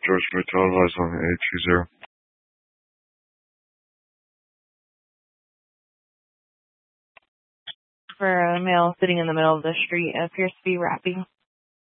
George Smith televised on 820. For a male sitting in the middle of the street, appears to be rapping.